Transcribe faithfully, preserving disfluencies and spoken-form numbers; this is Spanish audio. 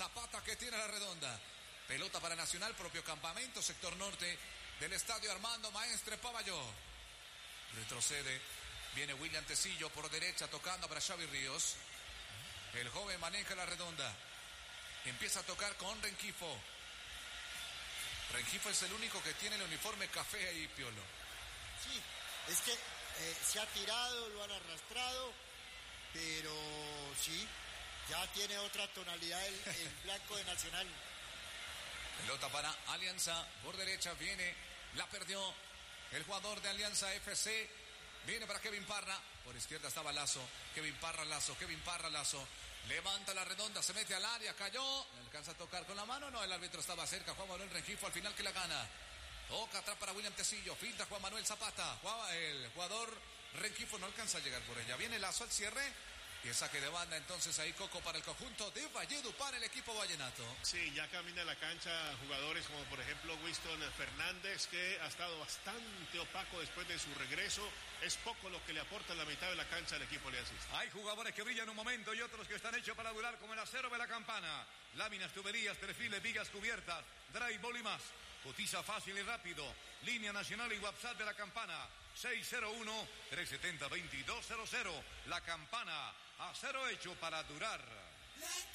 Zapata que tiene la redonda. Pelota para Nacional, propio campamento, sector norte del estadio Armando Maestre Pavayo. Retrocede, viene William Tecillo por derecha tocando para Xavi Ríos. El joven maneja la redonda. Empieza a tocar con Rengifo. Rengifo es el único que tiene el uniforme café ahí, Piolo. Sí, es que eh, se ha tirado, lo han arrastrado, pero sí, ya tiene otra tonalidad el, el blanco de Nacional. Pelota para Alianza, por derecha viene, la perdió el jugador de Alianza F C, viene para Kevin Parra, por izquierda estaba Lazo, Kevin Parra Lazo, Kevin Parra Lazo, levanta la redonda, se mete al área, cayó, ¿le alcanza a tocar con la mano? No, el árbitro estaba cerca, Juan Manuel Rengifo al final que la gana. Toca atrás para William Tecillo, finta Juan Manuel Zapata, Juan, el jugador Rengifo no alcanza a llegar por ella, viene Lazo al cierre. Y el saque de banda entonces ahí Coco para el conjunto de Valledupar, el equipo vallenato. Sí, ya camina la cancha jugadores como por ejemplo Winston Fernández, que ha estado bastante opaco después de su regreso. Es poco lo que le aporta en la mitad de la cancha al equipo aliancista. Hay jugadores que brillan un momento y otros que están hechos para durar, como el acero de la Campana. Láminas, tuberías, perfiles, vigas cubiertas, drywall y más. Cotiza fácil y rápido. Línea nacional y WhatsApp de la Campana. seis cero uno, tres siete cero, dos dos cero cero. La Campana, acero hecho para durar.